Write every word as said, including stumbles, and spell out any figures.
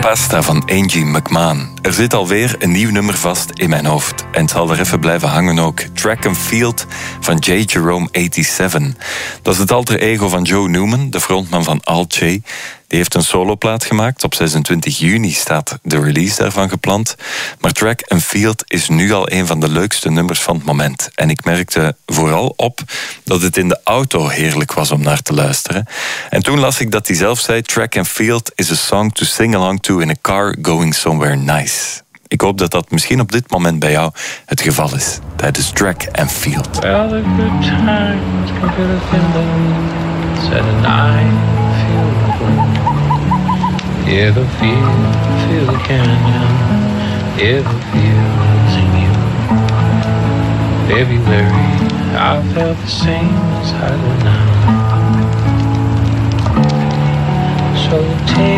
Pasta van Angie McMahon. Er zit alweer een nieuw nummer vast in mijn hoofd. En het zal er even blijven hangen ook. Track and Field van J. Jerome zevenennegentig. Dat is het alter ego van Joe Newman, de frontman van Alt J. Die heeft een soloplaat gemaakt. Op zesentwintig juni staat de release daarvan gepland. Maar Track and Field is nu al een van de leukste nummers van het moment. En ik merkte vooral op dat het in de auto heerlijk was om naar te luisteren. En toen las ik dat hij zelf zei: Track and Field is a song to sing along to in a car going somewhere nice. Ik hoop dat dat misschien op dit moment bij jou het geval is. Tijdens Track and Field. Well, the good times can feel the feeling, said and I feel the gloom. Yeah, the feel, feel the canyon, yeah, the feel's in you. February, I felt the same as I do now. So take